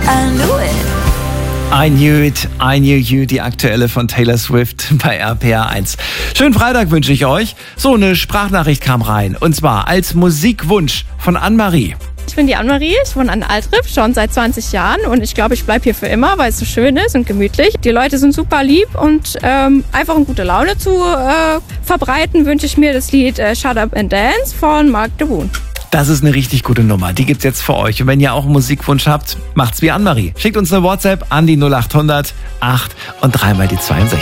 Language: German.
I knew it. I Knew You, die aktuelle von Taylor Swift bei RPR1. Schönen Freitag wünsche ich euch. So, eine Sprachnachricht kam rein. Und zwar als Musikwunsch von Anne-Marie. Ich bin die Anne-Marie, ich wohne an Altrip schon seit 20 Jahren und ich glaube, ich bleibe hier für immer, weil es so schön ist und gemütlich. Die Leute sind super lieb und einfach eine gute Laune zu verbreiten, wünsche ich mir das Lied Shut Up and Dance von Mark DeBoon. Das ist eine richtig gute Nummer. Die gibt's jetzt für euch. Und wenn ihr auch einen Musikwunsch habt, macht's wie Anne-Marie. Schickt uns eine WhatsApp an die 0800 8 und 3 mal die 62.